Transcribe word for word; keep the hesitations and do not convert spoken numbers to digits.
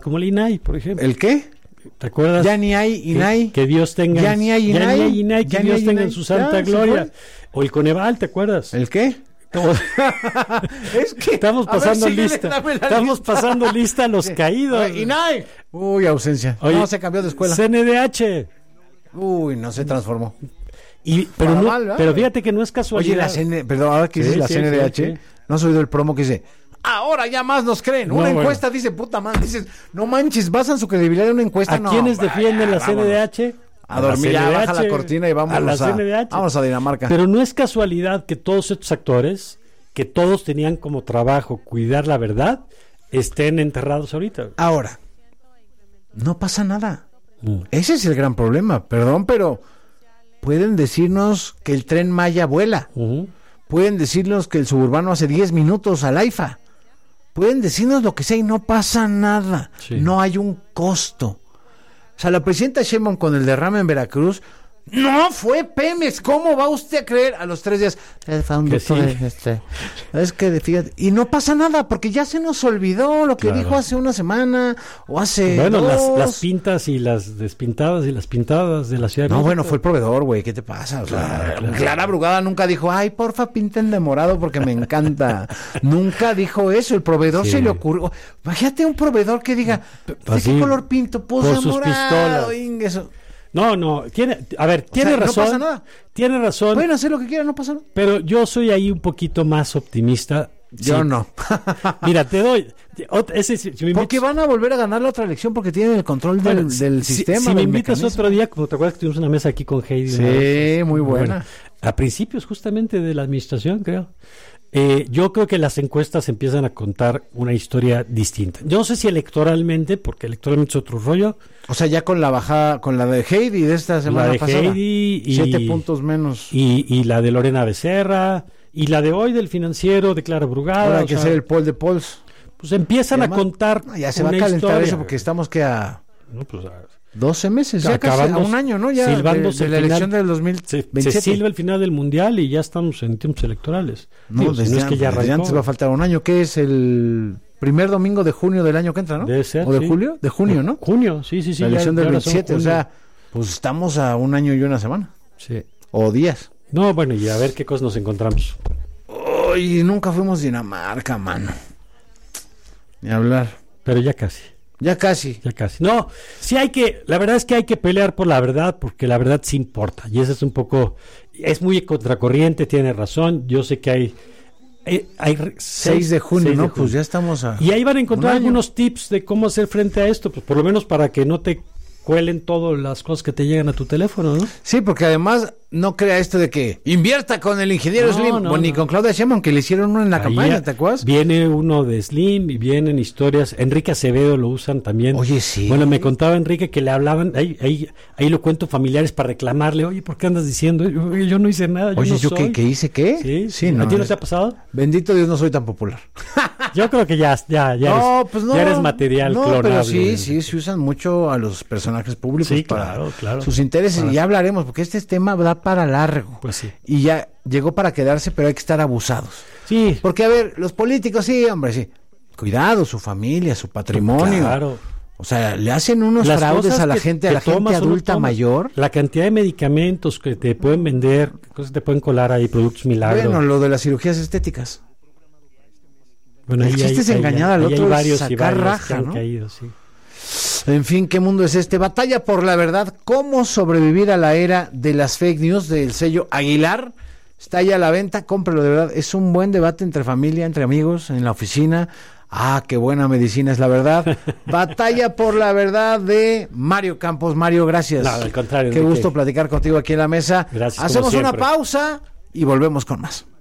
como el I N A I, por ejemplo. ¿El qué? ¿Te acuerdas? Ya ni hay I N A I. Que, que Dios tenga, ya ni hay I N A I, ya ni hay I N A I, que ya Dios ni hay tenga I N A I. en su santa Ya, gloria. O el Coneval, ¿te acuerdas? ¿El qué? Todo. Es que Estamos pasando a ver, síguele, lista. dame la Estamos lista. pasando lista a los Sí. caídos. A ver, I N A I. Uy, ausencia. Oye, no, se cambió de escuela. C N D H. Uy, no se transformó. Y, pero, Para no, mal, ¿verdad? pero fíjate que no es casualidad. Oye, la C N, perdón, ahora que Sí, dices la sí, C N D H, sí, sí. ¿no has oído el promo que dice? Ahora ya más nos creen. No, Una bueno. encuesta dice, puta madre, dices, no manches, basan su credibilidad en una encuesta. ¿A no, quiénes vaya, defienden la C N D vámonos. H? A dormir, ya C N D H, baja la cortina y vámonos a la a, C N D H. vámonos a Dinamarca. Pero no es casualidad que todos estos actores, que todos tenían como trabajo cuidar la verdad, estén enterrados ahorita. Ahora, no pasa nada. Mm. Ese es el gran problema, perdón, pero pueden decirnos que el tren Maya vuela. Uh-huh. Pueden decirnos que el suburbano hace diez minutos al AIFA. Pueden decirnos lo que sea y no pasa nada. Sí. No hay un costo. O sea, la presidenta Sheinbaum con el derrame en Veracruz, no fue Pemex. ¿Cómo va usted a creer? A los tres días, eh, fue un Que doctor, sí. este, es que fíjate, y no pasa nada porque ya se nos olvidó lo que Claro. dijo hace una semana o hace Bueno, las, dos. las pintas y las despintadas y las pintadas de la ciudad de No, México. bueno, fue el proveedor, güey, ¿qué te pasa? O sea, Claro, claro. Clara Brugada nunca dijo, ay, porfa, pinten de morado porque me encanta. Nunca dijo eso, el proveedor Sí. se le ocurrió. Imagínate un proveedor que diga, ¿de Pues qué sí, color pinto? Pues por de sus morado, pistolas. ingue, eso. No, no, tiene, a ver, tiene sea, no razón. pasa nada. Tiene razón, Pueden hacer lo que quieran, no pasa nada. pero yo soy ahí un poquito más optimista. Yo Sí. no. Mira, te doy. ot- Ese, si, si me Porque invitas- van a volver a ganar la otra elección porque tienen el control del, bueno, si- del si- sistema. Si, me del invitas mecanismo. otro día, como te acuerdas que tuvimos una mesa aquí con Heidi. una Sí, vez, muy buena. a principios justamente de la administración, creo. Eh, yo creo que las encuestas empiezan a contar una historia distinta. Yo no sé si electoralmente, porque electoralmente es otro rollo. O sea, ya con la bajada, con la de Heidi de esta semana La de pasada. Heidi y, Siete puntos menos. y, y la de Lorena Becerra y la de hoy del financiero de Clara Brugada. Ahora hay o que sea, hacer el poll de polls. pues empiezan Y a además, contar. no, ya se va a una calentar historia. eso porque estamos que a No, pues, a- doce meses, ya casi a acabando- un año, ¿no? Ya de, silbándose de el la final. elección del dos mil se, se veintisiete. silba el final del mundial y ya estamos en tiempos electorales. No, Digo, si desde, no es que ya desde arrancó. antes va a faltar un año, que es el primer domingo de junio del año que entra, ¿no? Debe ser, ¿O de sí. julio? De junio, ¿no? Junio, sí, sí, sí. la ya- elección ya del ahora son veintisiete, o junio. sea, pues estamos a un año y una semana. Sí. O días. No, bueno, y a ver qué cosas nos encontramos. Uy, nunca fuimos a Dinamarca, mano. Ni hablar. Pero ya casi. Ya casi. Ya casi. No, sí hay que, la verdad es que hay que pelear por la verdad, porque la verdad sí importa. Y eso es un poco, es muy contracorriente, tiene razón. Yo sé que hay, hay, hay re- seis de junio, seis ¿no? de Pues ya estamos a... Y ahí van a encontrar un año. algunos tips de cómo hacer frente a esto, pues por lo menos para que no te cuelen todas las cosas que te llegan a tu teléfono, ¿no? Sí, porque además no crea esto de que invierta con el ingeniero No, Slim, no, o ni no. con Claudia Sheinbaum, que le hicieron uno en la Ahí campaña, ya ¿te acuerdas? Viene uno de Slim y vienen historias. Enrique Acevedo lo usan también. Oye, sí. Bueno, me contaba Enrique que le hablaban, ahí, ahí, ahí lo cuento familiares para reclamarle, oye, ¿por qué andas diciendo? Yo, yo no hice nada, yo Oye, no ¿yo soy. qué, qué hice? ¿Qué? Sí, sí, ¿A no. ti no es- te ha pasado? Bendito Dios, no soy tan popular. Yo creo que ya, ya, ya, no, eres, pues no. ya eres material no, clonable. pero sí, sí, se usan mucho a los personajes públicos Sí, para claro, claro. sus intereses. Para- Y ya hablaremos, porque este tema da para largo. Pues sí. Y ya llegó para quedarse, pero hay que estar abusados. Sí, Porque, a ver, los políticos, sí, hombre, sí. Cuidado, su familia, su patrimonio. claro. O sea, le hacen unos Las fraudes cosas a la que- gente, a que la gente tomas o no adulta tomas. mayor. La cantidad de medicamentos que te pueden vender, cosas que te pueden colar ahí, productos milagros. Bueno, lo de las cirugías estéticas. Bueno, el chiste es engañar al ahí hay otro y varios y sacar varios raja, que han ¿no? caído, sí. En fin, ¿qué mundo es este? Batalla por la verdad. ¿Cómo sobrevivir a la era de las fake news del sello Aguilar? Está ya a la venta, cómprelo de verdad. Es un buen debate entre familia, entre amigos, en la oficina. Ah, qué buena medicina es la verdad. Batalla por la verdad de Mario Campos. Mario, gracias. No, al contrario, Qué Enrique. gusto platicar contigo aquí en la mesa. Gracias, como Hacemos una siempre. pausa y volvemos con más.